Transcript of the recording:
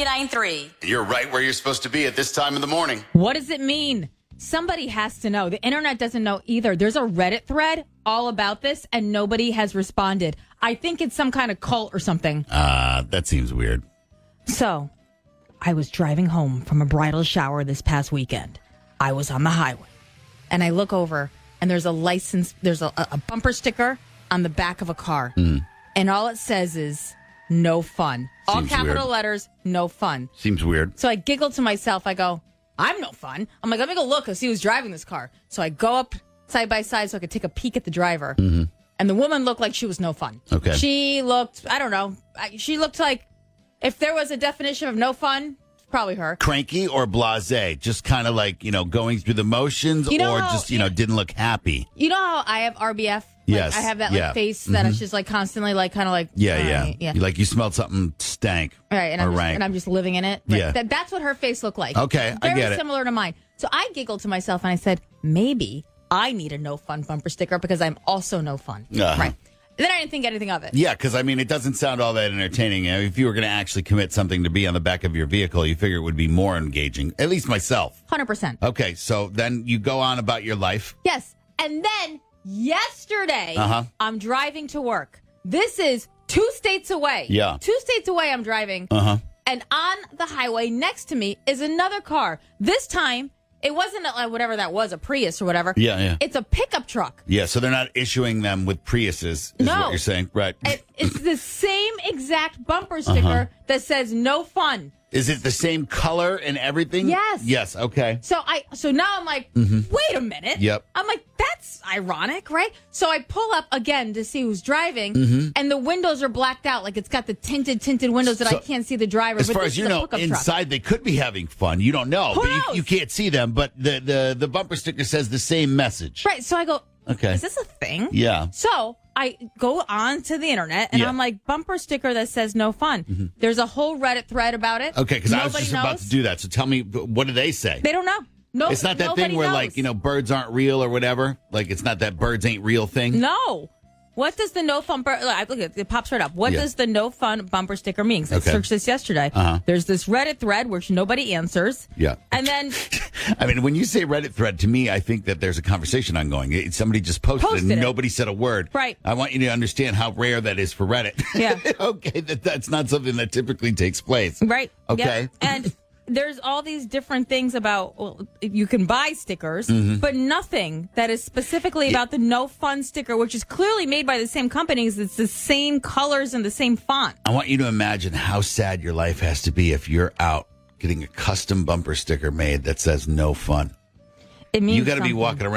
99.3. You're right where you're supposed to be at this time of the morning. What does it mean? Somebody has to know. The internet doesn't know either. There's a Reddit thread all about this, and nobody has responded. I think it's some kind of cult or something. That seems weird. So, I was driving home from a bridal shower this past weekend. I was on the highway, and I look over, and there's a bumper sticker on the back of a car. And all it says is, no fun. All Seems capital weird. letters, no fun. Seems weird. So I giggled to myself. I go, I'm no fun. I'm like, let me go look and see who's driving this car. So I go up side by side so I could take a peek at the driver. And the woman looked like she was no fun. Okay. She looked, I don't know. She looked like if there was a definition of no fun, it's probably her. Cranky or blasé? Just kind of like, going through the motions, You know or how- just, didn't look happy. You know how I have RBF? Yes. I have that Yeah. face that is just like constantly like kind of like. Yeah, all yeah. right, yeah. Like you smelled something stank. Right, and I'm just living in it. Right. Yeah. That's what her face looked like. Okay, I Very get it. similar to mine. So I giggled to myself and I said, maybe I need a no fun bumper sticker because I'm also no fun. Uh-huh. Right. And then I didn't think anything of it. Yeah, because, it doesn't sound all that entertaining. If you were going to actually commit something to be on the back of your vehicle, you figure it would be more engaging, at least myself. 100%. Okay, so then you go on about your life. Yes. And then yesterday, Uh-huh. I'm driving to work. This is 2 states away. Yeah. 2 states away I'm driving. Uh-huh. And on the highway next to me is another car. This time, it wasn't whatever that was, a Prius or whatever. Yeah, yeah. It's a pickup truck. Yeah, so they're not issuing them with Priuses, is No. what you're saying. Right. It's the same exact bumper sticker that says no fun. Is it the same color and everything? Yes. Yes, okay. So now I'm like, wait a minute. Yep. I'm like, that's ironic, right? So I pull up again to see who's driving, and the windows are blacked out. Like it's got the tinted windows that So, I can't see the driver. As but far this as you is a know, pickup truck. inside they could be having fun. You don't know, Who but knows? you can't see them. But the bumper sticker says the same message. Right. So I go, Okay. is this a thing? Yeah. So I go on to the internet and Yeah. I'm like, bumper sticker that says no fun. There's a whole Reddit thread about it. Okay, because I was Nobody just about knows. to do that. So tell me, what do they say? They don't know. No, It's not that nobody thing where, knows. birds aren't real or whatever. Like, it's not that birds ain't real thing. No. What does the no fun look, it pops right up. What Yeah. does the no fun bumper sticker mean? 'Cause Okay. I searched this yesterday. Uh-huh. There's this Reddit thread which nobody answers. Yeah. And then When you say Reddit thread, to me, I think that there's a conversation ongoing. Somebody just posted Posted and it. nobody said a word. Right. I want you to understand how rare that is for Reddit. Yeah. Okay, that's not something that typically takes place. right. Okay. Yep. And there's all these different things about you can buy stickers, Mm-hmm. but nothing that is specifically about the no fun sticker, which is clearly made by the same companies. It's the same colors and the same font. I want you to imagine how sad your life has to be if you're out getting a custom bumper sticker made that says no fun. It means You got to be something. walking around